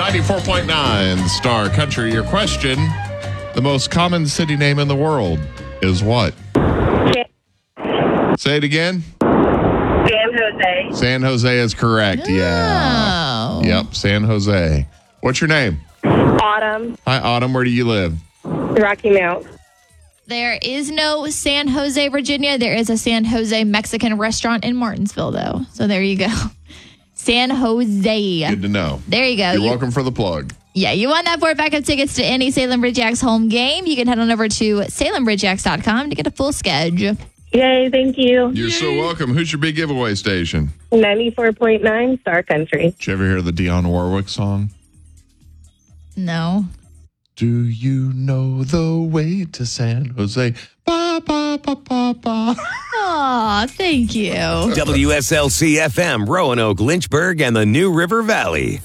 94.9 Star Country. Your question, the most common city name in the world is what? Say it again. San Jose. San Jose is correct. Yeah. Yep, San Jose. What's your name? Autumn. Hi, Autumn. Where do you live? Rocky Mount. There is no San Jose, Virginia. There is a San Jose Mexican restaurant in Martinsville, though. So there you go. San Jose. Good to know. There you go. You're welcome for the plug. Yeah, you won that for backup tickets to any Salem Bridgeax home game. You can head on over to salembridgeax.com to get a full schedule. Yay, thank you. You're so welcome. Who's your big giveaway station? 94.9 Star Country. Did you ever hear the Dionne Warwick song? No. Do you know the way to San Jose? Ba, ba, ba, ba, ba. Aw, thank you. WSLC-FM, Roanoke, Lynchburg, and the New River Valley.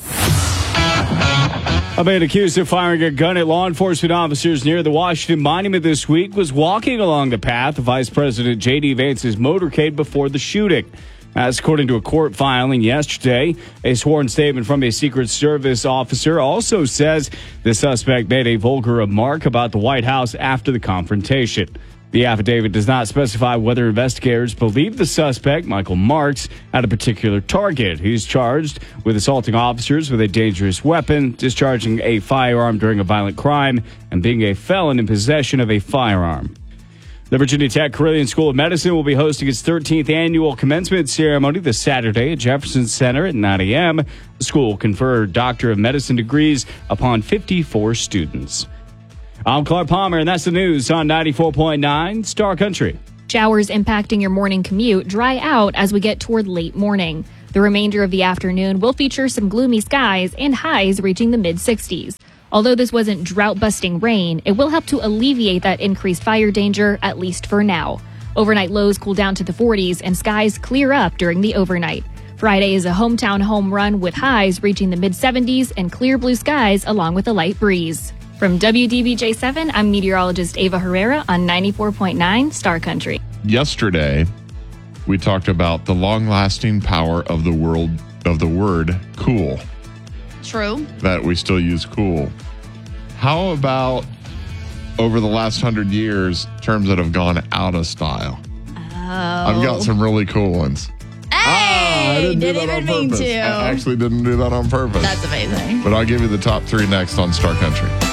A man accused of firing a gun at law enforcement officers near the Washington Monument this week was walking along the path of Vice President J.D. Vance's motorcade before the shooting. As according to a court filing yesterday, a sworn statement from a Secret Service officer also says the suspect made a vulgar remark about the White House after the confrontation. The affidavit does not specify whether investigators believe the suspect, Michael Marks, had a particular target. He's charged with assaulting officers with a dangerous weapon, discharging a firearm during a violent crime, and being a felon in possession of a firearm. The Virginia Tech Carilion School of Medicine will be hosting its 13th annual commencement ceremony this Saturday at Jefferson Center at 9 a.m. The school will confer Doctor of Medicine degrees upon 54 students. I'm Clark Palmer, and that's the news on 94.9 Star Country. Showers impacting your morning commute dry out as we get toward late morning. The remainder of the afternoon will feature some gloomy skies and highs reaching the mid-60s. Although this wasn't drought-busting rain, it will help to alleviate that increased fire danger, at least for now. Overnight lows cool down to the 40s and skies clear up during the overnight. Friday is a hometown home run with highs reaching the mid-70s and clear blue skies along with a light breeze. From WDBJ7, I'm meteorologist Ava Herrera on 94.9 Star Country. Yesterday, we talked about the long-lasting power of the word cool. True. That we still use cool. How about over the last 100 years, terms that have gone out of style? I've got some really cool ones. Hey! Didn't even mean to. I actually didn't do that on purpose. That's amazing. But I'll give you the top 3 next on Star Country.